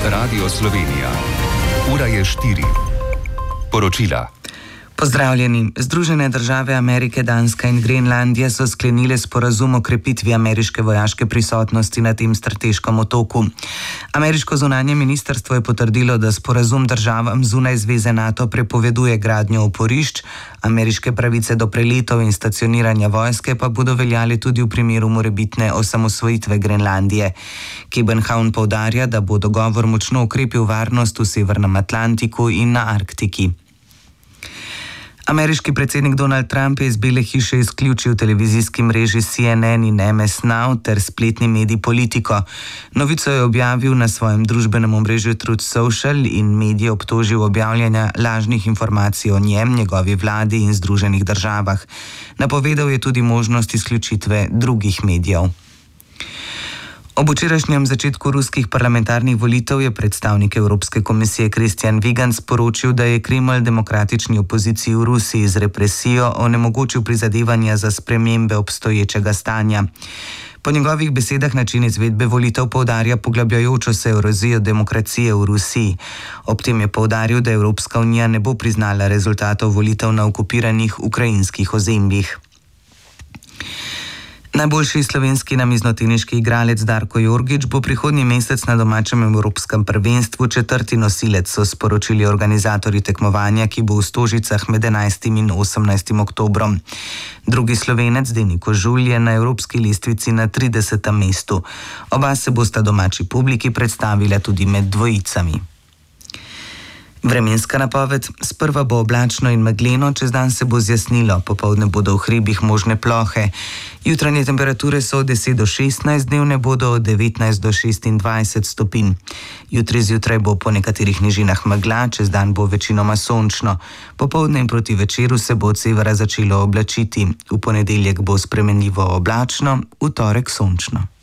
Radio Slovenija. Ura je 4. Poročila. Pozdravljeni. Združene države Amerike, Danska in Grenlandija so sklenile sporazum o krepitvi ameriške vojaške prisotnosti na tem strateškem otoku. Ameriško zunanje ministrstvo je potrdilo, da sporazum državam zunaj zveze NATO prepoveduje gradnjo oporišč, ameriške pravice do preletov in stacioniranja vojske pa bodo veljale tudi v primeru morebitne osamosvojitve Grenlandije. Kebenhavn poudarja, da bo dogovor močno okrepil varnost v Severnem Atlantiku in na Arktiki. Ameriški predsednik Donald Trump je iz Bele hiše izključil televizijski mreži CNN in MS Now ter spletni medij Politico. Novico je objavil na svojem družbenem omrežju Truth Social in medije obtožil objavljanja lažnih informacij o njem, njegovi vladi in Združenih državah. Napovedal je tudi možnost izključitve drugih medijev. Ob včerajšnjem začetku ruskih parlamentarnih volitev je predstavnik Evropske komisije Christian Wiegand sporočil, da je Kremelj demokratični opoziciji v Rusiji z represijo onemogočil prizadevanja za spremembe obstoječega stanja. Po njegovih besedah način izvedbe volitev poudarja poglabljajočo se erozijo demokracije v Rusiji. Ob tem je poudaril, da Evropska unija ne bo priznala rezultatov volitev na okupiranih ukrajinskih ozemljih. Najboljši slovenski namiznoteniški igralec Darko Jorgič bo prihodnji mesec na domačem evropskem prvenstvu četrti nosilec, so sporočili organizatorji tekmovanja, ki bo v Stožicah med 11. in 18. oktobrom. Drugi Slovenec, Deni Kožulj, je na evropski lestvici na 30. mestu. Oba se bosta domači publiki predstavila tudi med dvojicami. Vremenska napoved. Sprva bo oblačno in megleno, čez dan se bo zjasnilo, popoldne bodo v hribih možne plohe. Jutranje temperature so od 10 do 16, dnevne bodo od 19 do 26 stopinj. Jutri zjutraj bo po nekaterih nižinah megla, čez dan bo večinoma sončno. Popoldne in proti večeru se bo od severa začelo oblačiti. V ponedeljek bo spremenljivo oblačno, v torek sončno.